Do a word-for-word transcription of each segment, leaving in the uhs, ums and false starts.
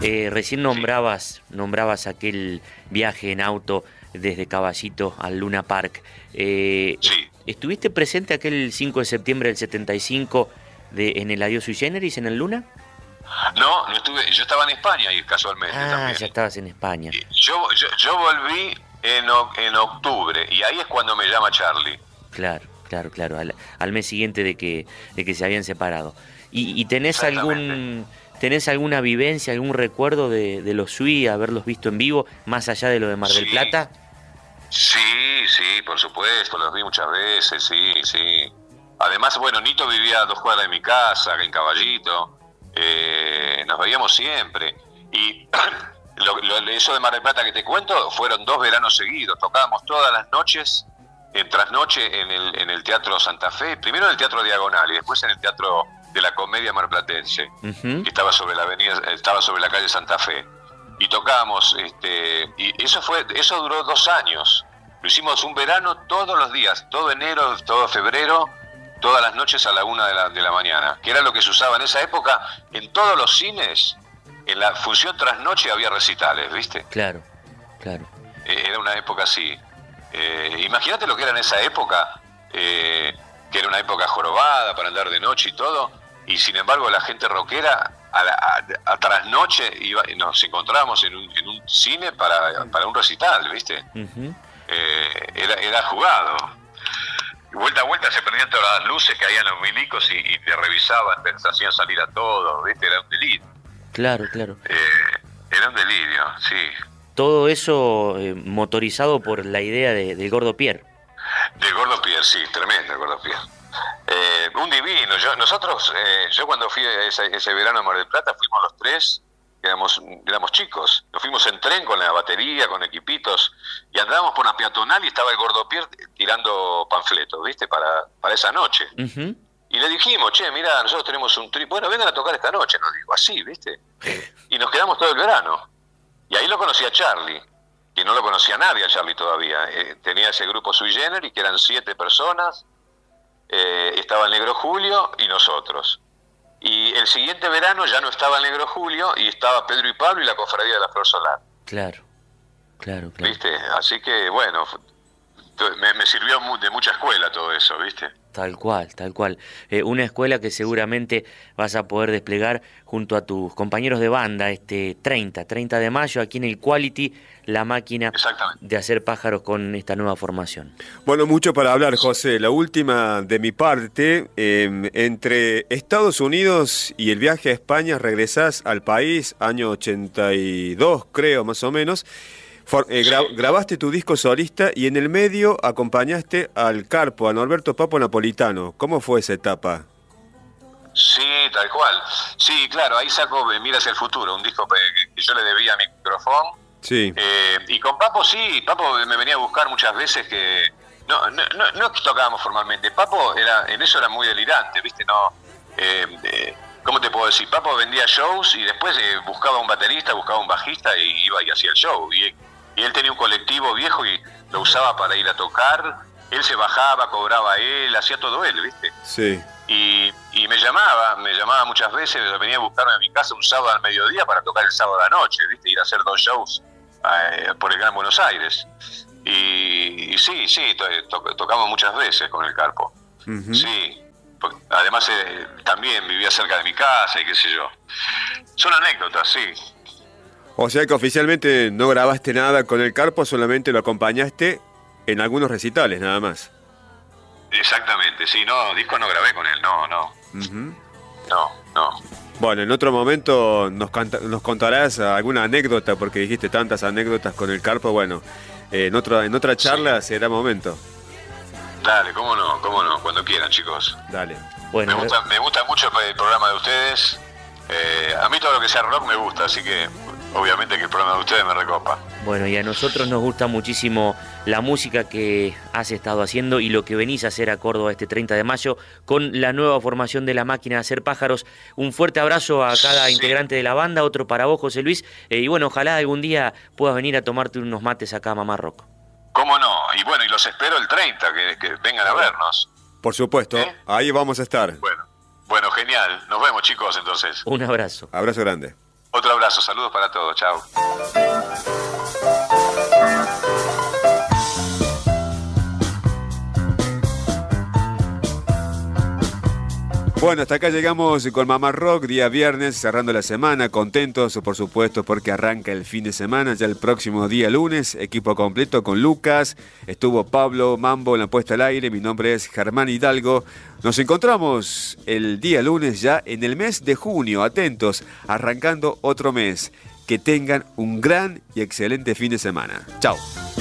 Eh, recién nombrabas, nombrabas aquel viaje en auto desde Caballito al Luna Park. Eh, Sí. ¿Estuviste presente aquel cinco de septiembre del setenta y cinco de, en el Adiós Sui Generis, en el Luna? No, no estuve, yo estaba en España y casualmente Ah, también. ya estabas en España. Yo, yo, yo volví en, o- en octubre y ahí es cuando me llama Charlie. Claro, claro, claro, al, al mes siguiente de que, de que se habían separado. ¿Y, y tenés algún tenés alguna vivencia, algún recuerdo de, de los Sui, haberlos visto en vivo, más allá de lo de Mar del Sí. Plata? Sí, sí, por supuesto, los vi muchas veces, sí, sí. Además, bueno, Nito vivía a dos cuadras de mi casa, en Caballito. Eh, nos veíamos siempre. Y lo, lo- eso de Mar del Plata que te cuento, fueron dos veranos seguidos. Tocábamos todas las noches, en trasnoche, en el, en el Teatro Santa Fe. Primero en el Teatro Diagonal y después en el Teatro de la Comedia Marplatense, Ujú. que estaba sobre la avenida, estaba sobre la calle Santa Fe. Y tocábamos, este, y eso fue, eso duró dos años. Lo hicimos un verano todos los días, todo enero, todo febrero, todas las noches a la una de la, de la mañana, que era lo que se usaba en esa época. En todos los cines, en la función trasnoche había recitales, ¿viste? Claro, claro. Eh, era una época así. Eh, imagínate lo que era en esa época, eh, que era una época jorobada para andar de noche y todo, y sin embargo la gente rockera a, la, a, a trasnoche iba, nos encontrábamos en un, en un cine para, para un recital, ¿viste? Ujú. Eh, era, era jugado. Y vuelta a vuelta se prendían todas las luces que había en los milicos y, y te revisaban, te hacían salir a todos, ¿viste? Era un delirio. Claro, claro. Eh, era un delirio, sí. Todo eso eh, motorizado por la idea de, del Gordo Pierre. Del Gordo Pierre, sí, tremendo el Gordo Pierre. Eh, un divino. Yo, nosotros, eh, yo cuando fui ese, ese verano a Mar del Plata, fuimos los tres, éramos, éramos chicos. Nos fuimos en tren con la batería, con equipitos, y andábamos por la peatonal y estaba el Gordo Pierre tirando panfletos, ¿viste? Para, para esa noche. Ujú. Y le dijimos, che, mira, nosotros tenemos un tri, bueno, vengan a tocar esta noche, nos dijo, así, ¿viste? Y nos quedamos todo el verano. Y ahí lo conocí a Charlie, que no lo conocía nadie a Charlie todavía. Eh, tenía ese grupo Sui Generis, que eran siete personas, eh, estaba el Negro Julio y nosotros. Y el siguiente verano ya no estaba el Negro Julio y estaba Pedro y Pablo y la Cofradía de la Flor Solar, Claro, claro, claro. ¿viste? Así que, bueno, me, me sirvió mu- de mucha escuela todo eso, ¿viste? Tal cual, tal cual. Eh, una escuela que seguramente vas a poder desplegar junto a tus compañeros de banda este treinta, treinta de mayo, aquí en el Quality, la máquina Exactamente. de hacer pájaros con esta nueva formación. Bueno, mucho para hablar, José. La última de mi parte, eh, entre Estados Unidos y el viaje a España, regresás al país, año ochenta y dos, creo, más o menos. For, eh, gra, grabaste tu disco solista y en el medio acompañaste al Carpo, a Norberto Papo Napolitano. ¿Cómo fue esa etapa? Sí, tal cual. Sí, claro, ahí saco Mira hacia el futuro, un disco que, que yo le debía a Microfón. Sí. Eh, y con Papo sí, Papo me venía a buscar muchas veces que... No, no, no, no es que tocábamos formalmente, Papo era, en eso era muy delirante, ¿viste? No, eh, eh, ¿cómo te puedo decir? Papo vendía shows y después eh, buscaba un baterista, buscaba un bajista y iba y hacía el show. Y, y él tenía un colectivo viejo y lo usaba para ir a tocar, él se bajaba, cobraba él, hacía todo él, ¿viste? Sí. Y, y me llamaba, me llamaba muchas veces, venía a buscarme a mi casa un sábado al mediodía para tocar el sábado a la noche, ¿viste? Ir a hacer dos shows eh, por el Gran Buenos Aires. Y, y sí, sí, to, to, tocamos muchas veces con el Carpo. Uh-huh. Sí, porque además eh, también vivía cerca de mi casa y qué sé yo. Son anécdotas, sí. O sea que oficialmente no grabaste nada con el Carpo, solamente lo acompañaste en algunos recitales, nada más. Exactamente, sí, no, disco no grabé con él, no, no. Uh-huh. No, no. Bueno, en otro momento nos, canta, nos contarás alguna anécdota, porque dijiste tantas anécdotas con el Carpo. Bueno, eh, en, otro, en otra charla sí. Será momento. Dale, cómo no, cómo no, cuando quieran, chicos. Dale. Bueno, me, gusta, me gusta mucho el programa de ustedes. Eh, a mí todo lo que sea rock me gusta, así que obviamente que el programa de ustedes me recopa. Bueno, y a nosotros nos gusta muchísimo la música que has estado haciendo y lo que venís a hacer a Córdoba este treinta de mayo con la nueva formación de La Máquina de Hacer Pájaros. Un fuerte abrazo a cada sí. integrante de la banda, otro para vos, José Luis. Eh, y bueno, ojalá algún día puedas venir a tomarte unos mates acá a Mamá Rock. ¿Cómo no? Y bueno, y los espero el treinta, que, que vengan a vernos. Por supuesto, ¿Eh? Ahí vamos a estar. Bueno, bueno, genial. Nos vemos, chicos, entonces. Un abrazo. Abrazo grande. Otro abrazo, saludos para todos, chao. Bueno, hasta acá llegamos con Mamá Rock, día viernes, cerrando la semana, contentos por supuesto porque arranca el fin de semana, ya el próximo día lunes, equipo completo con Lucas, estuvo Pablo Mambo en la puesta al aire, mi nombre es Germán Hidalgo, nos encontramos el día lunes ya en el mes de junio, atentos, arrancando otro mes, que tengan un gran y excelente fin de semana, chao.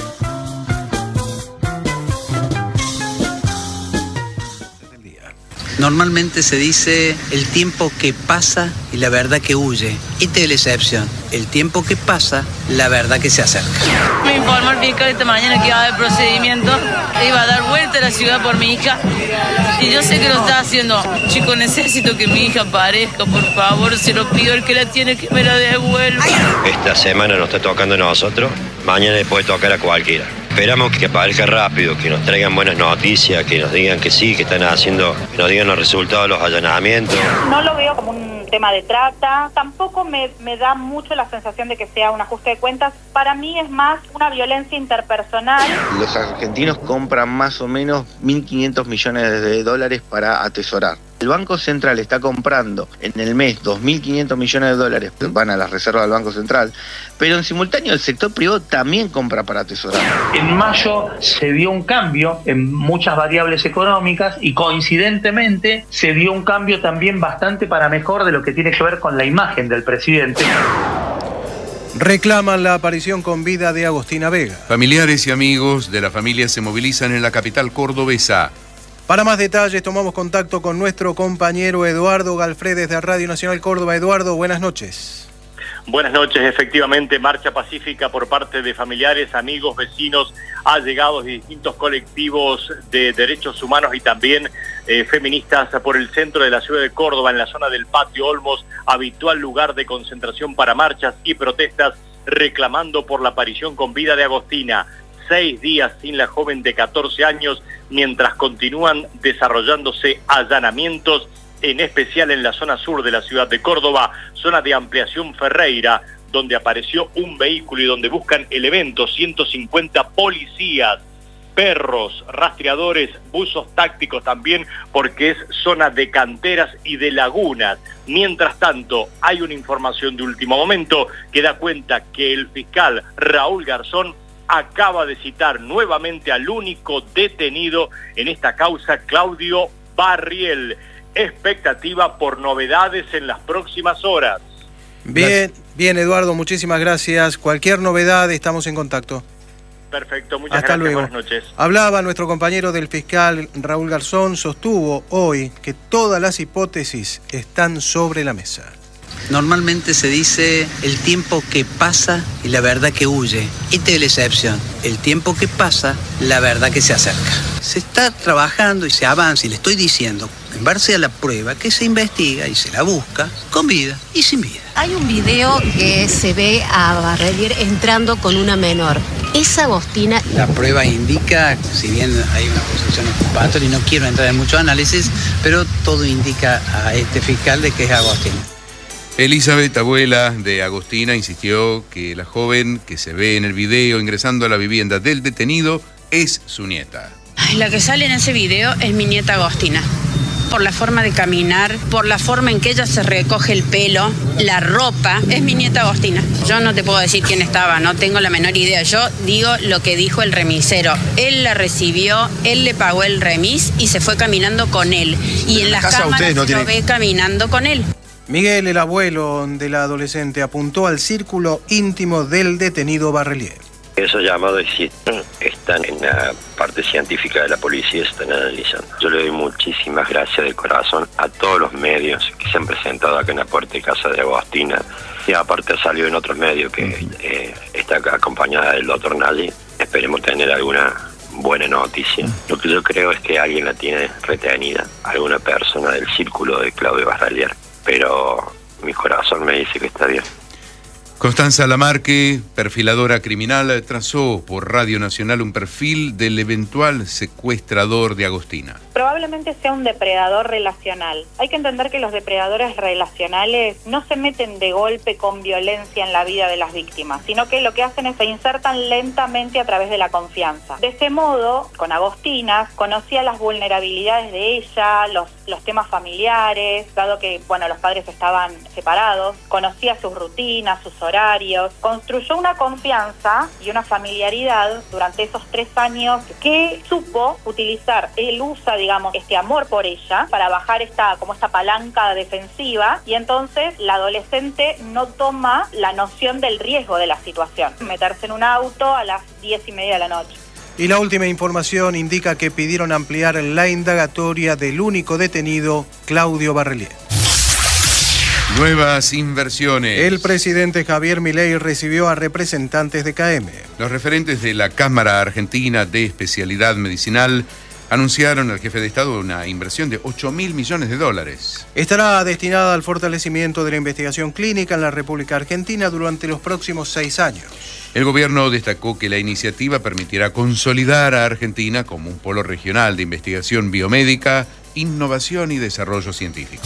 Normalmente se dice el tiempo que pasa y la verdad que huye. Esta es la excepción. El tiempo que pasa, la verdad que se acerca. Me informó el fiscal esta mañana que iba a haber procedimiento. Iba a dar vuelta a la ciudad por mi hija. Y yo sé que lo está haciendo. Chico, necesito que mi hija aparezca, por favor. Se lo pido, el que la tiene que me la devuelva. Esta semana nos está tocando a nosotros. Mañana le puede tocar a cualquiera. Esperamos que aparezca rápido, que nos traigan buenas noticias, que nos digan que sí, que están haciendo, que nos digan los resultados de los allanamientos. No lo veo como un tema de trata, tampoco me, me da mucho la sensación de que sea un ajuste de cuentas. Para mí es más una violencia interpersonal. Los argentinos compran más o menos mil quinientos millones de dólares para atesorar. El Banco Central está comprando en el mes dos mil quinientos millones de dólares, van a las reservas del Banco Central, pero en simultáneo el sector privado también compra para atesorar. En mayo se dio un cambio en muchas variables económicas y coincidentemente se dio un cambio también bastante para mejor de lo que tiene que ver con la imagen del presidente. Reclaman la aparición con vida de Agostina Vega. Familiares y amigos de la familia se movilizan en la capital cordobesa. Para más detalles tomamos contacto con nuestro compañero Eduardo Galfredes de Radio Nacional Córdoba. Eduardo, buenas noches. Buenas noches, efectivamente, marcha pacífica por parte de familiares, amigos, vecinos, allegados de distintos colectivos de derechos humanos y también eh, feministas por el centro de la ciudad de Córdoba, en la zona del Patio Olmos, habitual lugar de concentración para marchas y protestas, reclamando por la aparición con vida de Agostina. Seis días sin la joven de catorce años, mientras continúan desarrollándose allanamientos, en especial en la zona sur de la ciudad de Córdoba, zona de ampliación Ferreira, donde apareció un vehículo y donde buscan elementos, ciento cincuenta policías, perros, rastreadores, buzos tácticos también, porque es zona de canteras y de lagunas. Mientras tanto, hay una información de último momento que da cuenta que el fiscal Raúl Garzón acaba de citar nuevamente al único detenido en esta causa, Claudio Barriel. Expectativa por novedades en las próximas horas. Bien, bien Eduardo, muchísimas gracias. Cualquier novedad, estamos en contacto. Perfecto, muchas Hasta gracias, luego. Buenas noches. Hablaba nuestro compañero del fiscal Raúl Garzón, sostuvo hoy que todas las hipótesis están sobre la mesa. Normalmente se dice el tiempo que pasa y la verdad que huye. Esta es la excepción. El tiempo que pasa, la verdad que se acerca. Se está trabajando y se avanza, y le estoy diciendo, en base a la prueba, que se investiga y se la busca con vida y sin vida. Hay un video que se ve a Barrelier entrando con una menor. ¿Es Agostina? La prueba indica, si bien hay una posición ocupatoria y no quiero entrar en mucho análisis, pero todo indica a este fiscal de que es Agostina. Elizabeth, abuela de Agostina, insistió que la joven que se ve en el video ingresando a la vivienda del detenido es su nieta. La que sale en ese video es mi nieta Agostina. Por la forma de caminar, por la forma en que ella se recoge el pelo, la ropa, es mi nieta Agostina. Yo no te puedo decir quién estaba, no tengo la menor idea. Yo digo lo que dijo el remisero. Él la recibió, él le pagó el remis y se fue caminando con él. Y en las cámaras no lo ve caminando con él. Miguel, el abuelo de la adolescente, apuntó al círculo íntimo del detenido Barrelier. Esos llamados están en la parte científica de la policía, están analizando. Yo le doy muchísimas gracias de corazón a todos los medios que se han presentado acá en la puerta de casa de Agostina. Y aparte ha salido en otros medios que eh, está acompañada del doctor Nagy. Esperemos tener alguna buena noticia. Lo que yo creo es que alguien la tiene retenida, alguna persona del círculo de Claudio Barrelier. Pero mi corazón me dice que está bien. Constanza Lamarque, perfiladora criminal, trazó por Radio Nacional un perfil del eventual secuestrador de Agostina. probablemente sea un depredador relacional. Hay que entender que los depredadores relacionales no se meten de golpe con violencia en la vida de las víctimas, sino que lo que hacen es se insertan lentamente a través de la confianza. De ese modo, con Agostina, conocía las vulnerabilidades de ella, los, los temas familiares, dado que, bueno, los padres estaban separados, conocía sus rutinas, sus horarios, construyó una confianza y una familiaridad durante esos tres años que supo utilizar. Él usa, digamos, este amor por ella para bajar esta, como esta palanca defensiva, y entonces la adolescente no toma la noción del riesgo de la situación. Meterse en un auto a las diez y media de la noche. Y la última información indica que pidieron ampliar la indagatoria del único detenido, Claudio Barrelier. Nuevas inversiones. El presidente Javier Milei recibió a representantes de K M. Los referentes de la Cámara Argentina de Especialidad Medicinal anunciaron al jefe de Estado una inversión de ocho mil millones de dólares. Estará destinada al fortalecimiento de la investigación clínica en la República Argentina durante los próximos seis años. El gobierno destacó que la iniciativa permitirá consolidar a Argentina como un polo regional de investigación biomédica, innovación y desarrollo científico.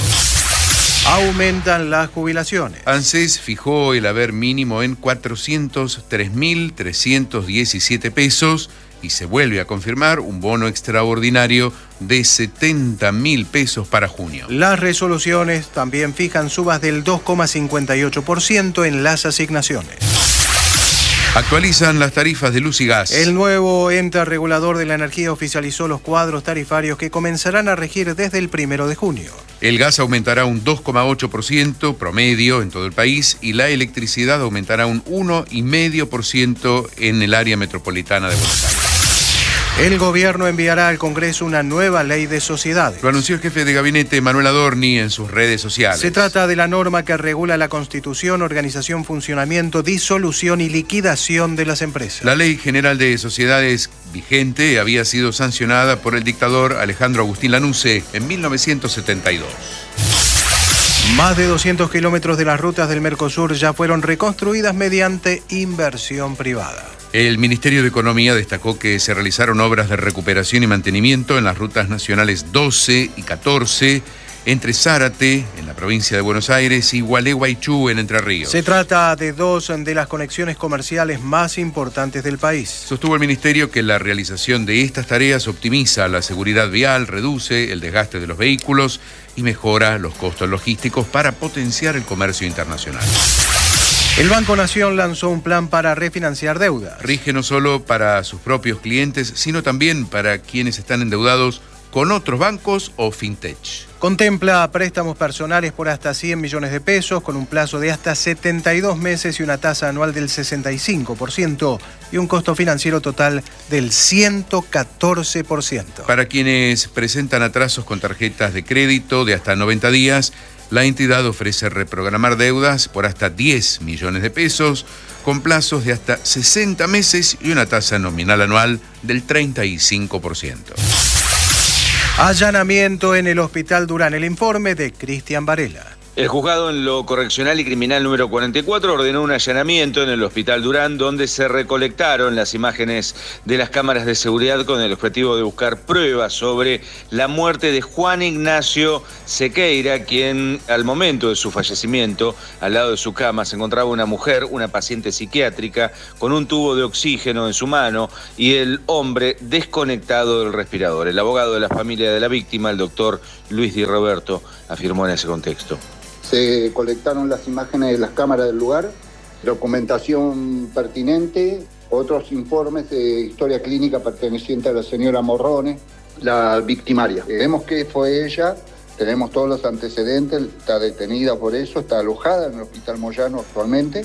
Aumentan las jubilaciones. ANSES fijó el haber mínimo en cuatrocientos tres mil trescientos diecisiete pesos y se vuelve a confirmar un bono extraordinario de setenta mil pesos para junio. Las resoluciones también fijan subas del dos coma cincuenta y ocho por ciento en las asignaciones. Actualizan las tarifas de luz y gas. El nuevo ente regulador de la energía oficializó los cuadros tarifarios que comenzarán a regir desde el primero de junio. El gas aumentará un dos coma ocho por ciento promedio en todo el país y la electricidad aumentará un uno coma cinco por ciento en el área metropolitana de Buenos Aires. El gobierno enviará al Congreso una nueva ley de sociedades. Lo anunció el jefe de gabinete Manuel Adorni en sus redes sociales. Se trata de la norma que regula la constitución, organización, funcionamiento, disolución y liquidación de las empresas. La Ley General de Sociedades vigente había sido sancionada por el dictador Alejandro Agustín Lanusse en mil novecientos setenta y dos. Más de doscientos kilómetros de las rutas del Mercosur ya fueron reconstruidas mediante inversión privada. El Ministerio de Economía destacó que se realizaron obras de recuperación y mantenimiento en las rutas nacionales doce y catorce, entre Zárate, en la provincia de Buenos Aires, y Gualeguaychú, en Entre Ríos. Se trata de dos de las conexiones comerciales más importantes del país. Sostuvo el Ministerio que la realización de estas tareas optimiza la seguridad vial, reduce el desgaste de los vehículos y mejora los costos logísticos para potenciar el comercio internacional. El Banco Nación lanzó un plan para refinanciar deudas. Rige no solo para sus propios clientes, sino también para quienes están endeudados con otros bancos o fintech. Contempla préstamos personales por hasta cien millones de pesos, con un plazo de hasta setenta y dos meses y una tasa anual del sesenta y cinco por ciento y un costo financiero total del ciento catorce por ciento. Para quienes presentan atrasos con tarjetas de crédito de hasta noventa días, la entidad ofrece reprogramar deudas por hasta diez millones de pesos, con plazos de hasta sesenta meses y una tasa nominal anual del treinta y cinco por ciento. Allanamiento en el Hospital Durán. El informe de Cristian Varela. El juzgado en lo correccional y criminal número cuarenta y cuatro ordenó un allanamiento en el Hospital Durán, donde se recolectaron las imágenes de las cámaras de seguridad con el objetivo de buscar pruebas sobre la muerte de Juan Ignacio Sequeira, quien al momento de su fallecimiento, al lado de su cama, se encontraba una mujer, una paciente psiquiátrica, con un tubo de oxígeno en su mano y el hombre desconectado del respirador. El abogado de la familia de la víctima, el doctor Luis Di Roberto, afirmó en ese contexto. Se colectaron las imágenes de las cámaras del lugar, documentación pertinente, otros informes de historia clínica perteneciente a la señora Morrone, la victimaria. Vemos que fue ella, tenemos todos los antecedentes, está detenida por eso, está alojada en el Hospital Moyano actualmente.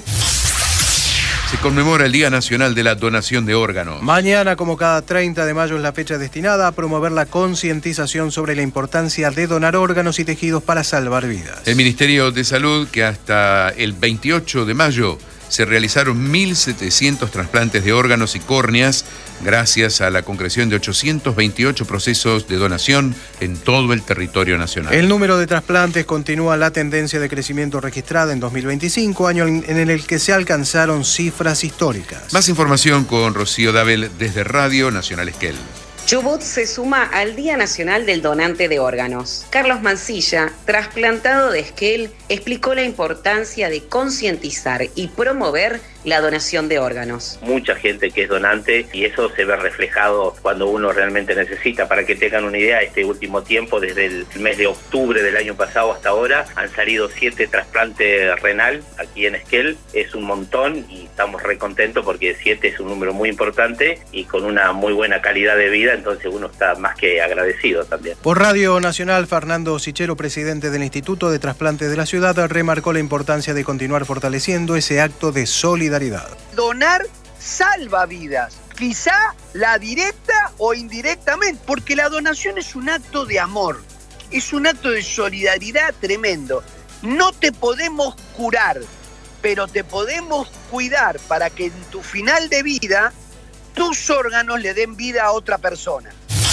Se conmemora el Día Nacional de la Donación de Órganos. Mañana, como cada treinta de mayo, es la fecha destinada a promover la concientización sobre la importancia de donar órganos y tejidos para salvar vidas. El Ministerio de Salud, que hasta el veintiocho de mayo se realizaron mil setecientos trasplantes de órganos y córneas, gracias a la concreción de ochocientos veintiocho procesos de donación en todo el territorio nacional. El número de trasplantes continúa la tendencia de crecimiento registrada en dos mil veinticinco, año en el que se alcanzaron cifras históricas. Más información con Rocío Dabel desde Radio Nacional Esquel. Chubut se suma al Día Nacional del Donante de Órganos. Carlos Mancilla, trasplantado de Esquel, explicó la importancia de concientizar y promover la donación de órganos. Mucha gente que es donante y eso se ve reflejado cuando uno realmente necesita. Para que tengan una idea, este último tiempo, desde el mes de octubre del año pasado hasta ahora, han salido siete trasplantes renal aquí en Esquel. Es un montón y estamos re contentos porque siete es un número muy importante y con una muy buena calidad de vida, entonces uno está más que agradecido también. Por Radio Nacional, Fernando Sichero, presidente del Instituto de Trasplantes de la ciudad, remarcó la importancia de continuar fortaleciendo ese acto de solidaridad. Donar salva vidas, quizá la directa o indirectamente, porque la donación es un acto de amor, es un acto de solidaridad tremendo. No te podemos curar, pero te podemos cuidar para que en tu final de vida tus órganos le den vida a otra persona.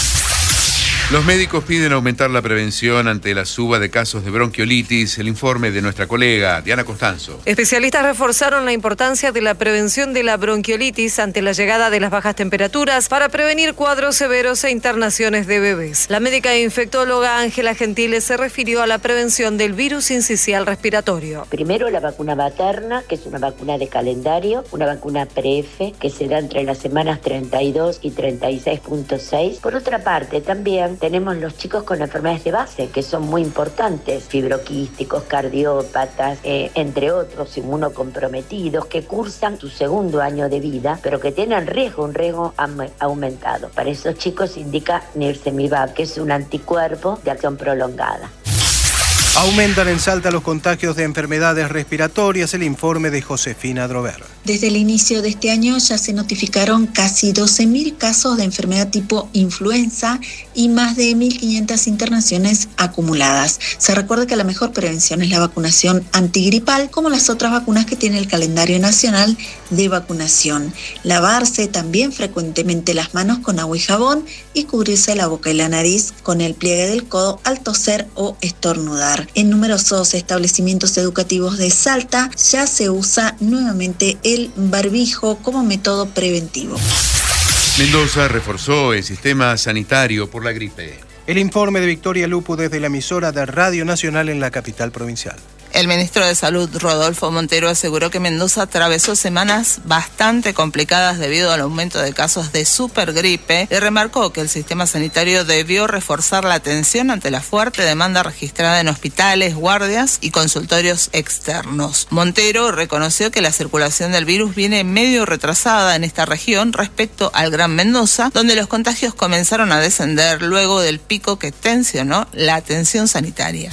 Los médicos piden aumentar la prevención ante la suba de casos de bronquiolitis. El informe de nuestra colega Diana Costanzo. Especialistas reforzaron la importancia de la prevención de la bronquiolitis ante la llegada de las bajas temperaturas para prevenir cuadros severos e internaciones de bebés. La médica e infectóloga Ángela Gentile se refirió a la prevención del virus sincicial respiratorio. Primero la vacuna materna, que es una vacuna de calendario, una vacuna pre-F, que se da entre las semanas treinta y dos y treinta y seis punto seis. Por otra parte, también tenemos los chicos con enfermedades de base, que son muy importantes, fibroquísticos, cardiópatas, eh, entre otros, inmunocomprometidos, que cursan su segundo año de vida, pero que tienen riesgo, un riesgo am- aumentado. Para esos chicos se indica Nirsevimab, que es un anticuerpo de acción prolongada. Aumentan en Salta los contagios de enfermedades respiratorias. El informe de Josefina Drover. Desde el inicio de este año ya se notificaron casi doce mil casos de enfermedad tipo influenza y más de mil quinientas internaciones acumuladas. Se recuerda que la mejor prevención es la vacunación antigripal, como las otras vacunas que tiene el calendario nacional de vacunación. Lavarse también frecuentemente las manos con agua y jabón y cubrirse la boca y la nariz con el pliegue del codo al toser o estornudar. En numerosos establecimientos educativos de Salta ya se usa nuevamente el barbijo como método preventivo. Mendoza reforzó el sistema sanitario por la gripe. El informe de Victoria Lupu desde la emisora de Radio Nacional en la capital provincial. El ministro de Salud, Rodolfo Montero, aseguró que Mendoza atravesó semanas bastante complicadas debido al aumento de casos de supergripe y remarcó que el sistema sanitario debió reforzar la atención ante la fuerte demanda registrada en hospitales, guardias y consultorios externos. Montero reconoció que la circulación del virus viene medio retrasada en esta región respecto al Gran Mendoza, donde los contagios comenzaron a descender luego del pico que tensionó la atención sanitaria.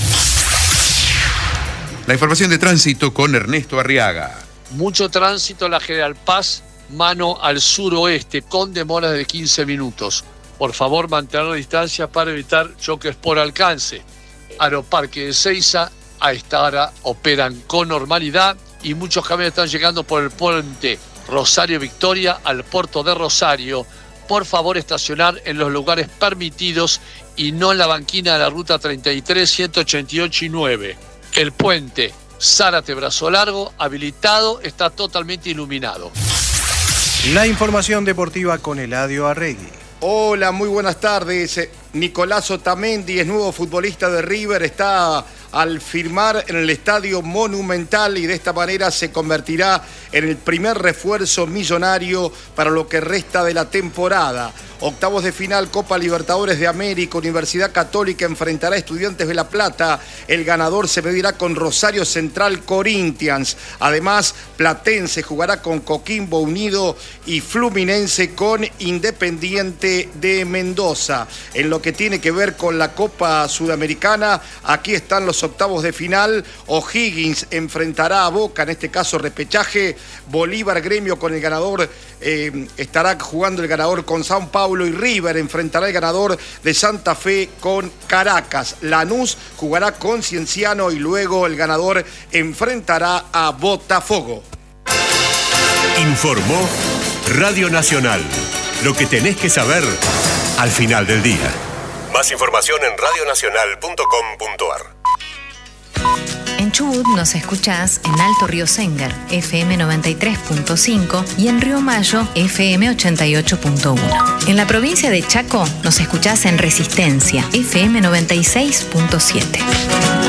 La información de tránsito con Ernesto Arriaga. Mucho tránsito en la General Paz, mano al suroeste, con demoras de quince minutos. Por favor, mantener la distancia para evitar choques por alcance. Aeroparque de Seiza, a esta hora operan con normalidad y muchos camiones están llegando por el puente Rosario Victoria al puerto de Rosario. Por favor, estacionar en los lugares permitidos y no en la banquina de la ruta treinta y tres, ciento ochenta y ocho y nueve. El puente Zárate Brazo Largo, habilitado, está totalmente iluminado. La información deportiva con Eladio Arregui. Hola, muy buenas tardes. Nicolás Otamendi es nuevo futbolista de River, está al firmar en el Estadio Monumental y de esta manera se convertirá en el primer refuerzo millonario para lo que resta de la temporada. Octavos de final, Copa Libertadores de América, Universidad Católica enfrentará a Estudiantes de La Plata. El ganador se medirá con Rosario Central Corinthians. Además, Platense jugará con Coquimbo Unido y Fluminense con Independiente de Mendoza. En lo que tiene que ver con la Copa Sudamericana, aquí están los octavos de final. O'Higgins enfrentará a Boca, en este caso repechaje. Bolívar Gremio con el ganador, eh, estará jugando el ganador con Sao Paulo y River enfrentará el ganador de Santa Fe con Caracas. Lanús jugará con Cienciano y luego el ganador enfrentará a Botafogo. Informó Radio Nacional. Lo que tenés que saber al final del día. Más información en radio nacional punto com punto a r. En Chubut nos escuchás en Alto Río Sénger, F M noventa y tres punto cinco y en Río Mayo, F M ochenta y ocho punto uno. En la provincia de Chaco nos escuchás en Resistencia, F M noventa y seis punto siete.